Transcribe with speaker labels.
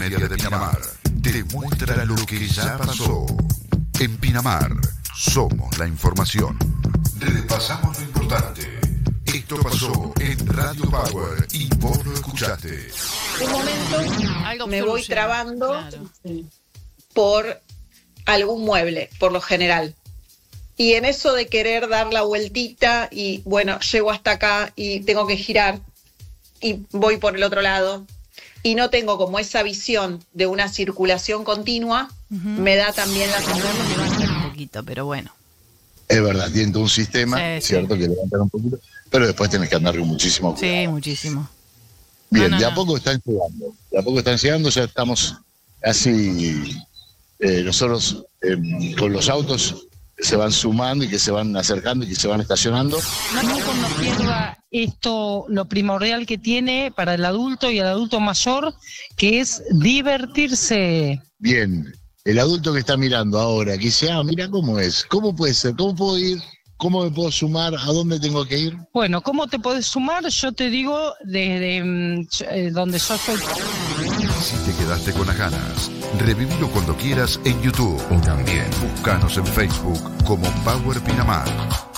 Speaker 1: media de Pinamar te muestra lo que ya pasó. En Pinamar somos la información. Repasamos lo importante. Esto pasó en Radio Power y vos lo escuchaste.
Speaker 2: Un momento me voy trabando,
Speaker 3: claro,
Speaker 2: por algún mueble, por lo general. Y en eso de querer dar la vueltita y bueno, llego hasta acá y tengo que girar y voy por el otro lado y no tengo como esa visión de una circulación continua, me da también la sensación de
Speaker 3: levantar un poquito, pero bueno.
Speaker 4: Es verdad, tiene todo un sistema,
Speaker 3: Sí,
Speaker 4: cierto, que levantar un poquito, pero después tenés que andar con muchísimo cuidado.
Speaker 3: Sí, muchísimo.
Speaker 4: Bien,
Speaker 3: No.
Speaker 4: de a poco están llegando, ya estamos casi nosotros con los autos se van sumando y que se van acercando y que se van estacionando.
Speaker 5: No cuando pierda esto, lo primordial que tiene para el adulto y el adulto mayor, que es divertirse.
Speaker 4: Bien, el adulto que está mirando ahora, que dice, mira cómo es, cómo puede ser, cómo puedo ir, cómo me puedo sumar, a dónde tengo que ir.
Speaker 5: Bueno, ¿cómo te podés sumar? Yo te digo desde donde yo estoy.
Speaker 1: Si te quedaste con las ganas, revivilo cuando quieras en YouTube o también búscanos en Facebook como Power Pinamar.